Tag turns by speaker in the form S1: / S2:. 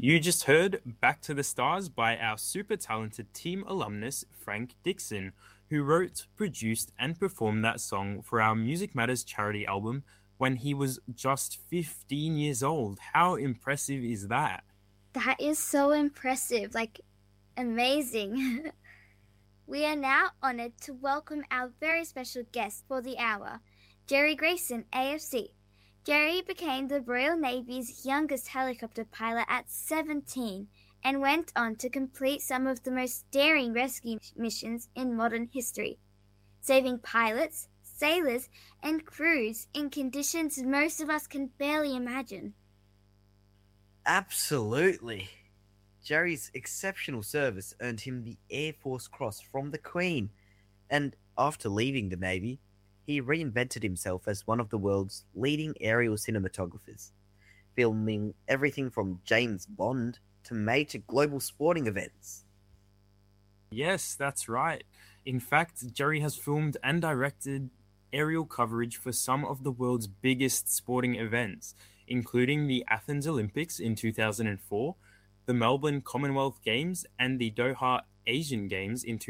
S1: You just heard Back to the Stars by our super talented team alumnus, Frank Dixon, who wrote, produced, and performed that song for our Music Matters charity album when he was just 15 years old. How impressive is that?
S2: That is so impressive, amazing. We are now honored to welcome our very special guest for the hour, Jerry Grayson, AFC. Jerry became the Royal Navy's youngest helicopter pilot at 17 and went on to complete some of the most daring rescue missions in modern history, saving pilots, sailors, and crews in conditions most of us can barely imagine.
S3: Absolutely. Jerry's exceptional service earned him the Air Force Cross from the Queen, and after leaving the Navy, he reinvented himself as one of the world's leading aerial cinematographers, filming everything from James Bond to major global sporting events.
S1: Yes, that's right. In fact, Jerry has filmed and directed aerial coverage for some of the world's biggest sporting events, including the Athens Olympics in 2004, the Melbourne Commonwealth Games, and the Doha Asian Games in